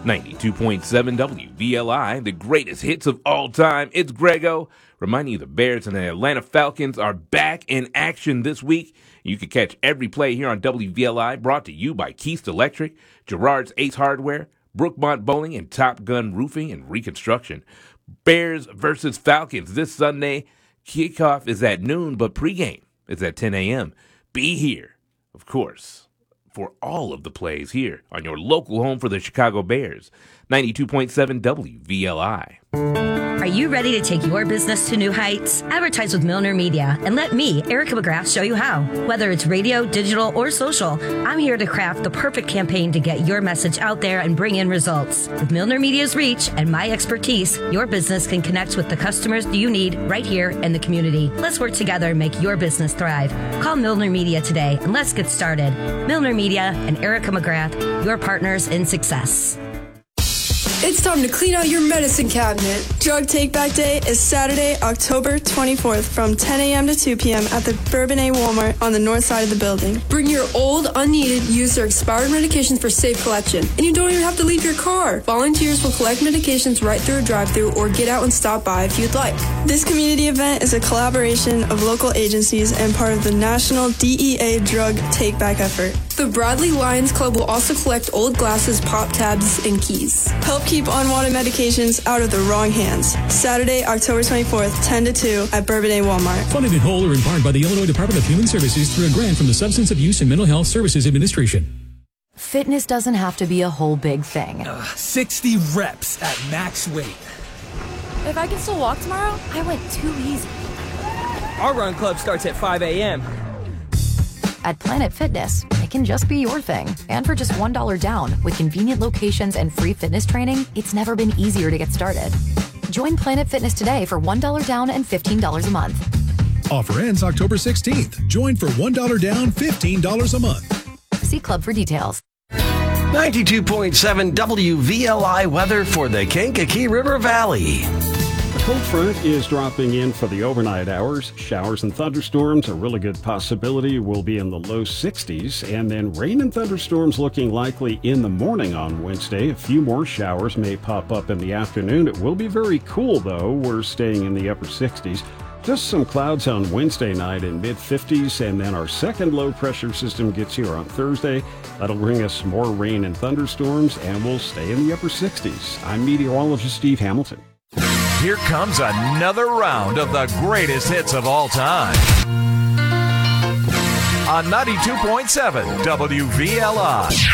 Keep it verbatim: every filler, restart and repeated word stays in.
ninety-two point seven W V L I, the greatest hits of all time. It's Grego, reminding you the Bears and the Atlanta Falcons are back in action this week. You can catch every play here on W V L I, brought to you by Keast Electric, Gerard's Ace Hardware, Brookmont Bowling, and Top Gun Roofing and Reconstruction. Bears versus Falcons this Sunday. Kickoff is at noon, but pregame is at ten a.m. Be here, of course, for all of the plays here on your local home for the Chicago Bears. ninety-two point seven W V L I. Are you ready to take your business to new heights? Advertise with Milner Media and let me, Erica McGrath, show you how. Whether it's radio, digital, or social, I'm here to craft the perfect campaign to get your message out there and bring in results. With Milner Media's reach and my expertise, your business can connect with the customers you need right here in the community. Let's work together and make your business thrive. Call Milner Media today and let's get started. Milner Media and Erica McGrath, your partners in success. It's time to clean out your medicine cabinet. Drug Take Back Day is Saturday, October twenty-fourth from ten a.m. to two p.m. at the Bourbonnais Walmart on the north side of the building. Bring your old, unneeded, used, or expired medications for safe collection. And you don't even have to leave your car. Volunteers will collect medications right through a drive-thru or get out and stop by if you'd like. This community event is a collaboration of local agencies and part of the National D E A Drug Take Back effort. The Bradley Lions Club will also collect old glasses, pop tabs, and keys. Help keep unwanted medications out of the wrong hands. Saturday, October twenty-fourth, ten to two at Bourbonnais Walmart. Funded in whole or in part by the Illinois Department of Human Services through a grant from the Substance Abuse and Mental Health Services Administration. Fitness doesn't have to be a whole big thing. Uh, sixty reps at max weight. If I can still walk tomorrow, I went too easy. Our run club starts at five a.m. At Planet Fitness, it can just be your thing. And for just one dollar down, with convenient locations and free fitness training, it's never been easier to get started. Join Planet Fitness today for one dollar down and fifteen dollars a month. Offer ends October sixteenth. Join for one dollar down, fifteen dollars a month. See Club for details. ninety-two point seven W V L I weather for the Kankakee River Valley. A cold front is dropping in for the overnight hours. Showers and thunderstorms, a really good possibility, will be in the low sixties. And then rain and thunderstorms looking likely in the morning on Wednesday. A few more showers may pop up in the afternoon. It will be very cool, though. We're staying in the upper sixties. Just some clouds on Wednesday night in mid-fifties, and then our second low-pressure system gets here on Thursday. That'll bring us more rain and thunderstorms, and we'll stay in the upper sixties. I'm meteorologist Steve Hamilton. Here comes another round of the greatest hits of all time on ninety-two point seven W V L I.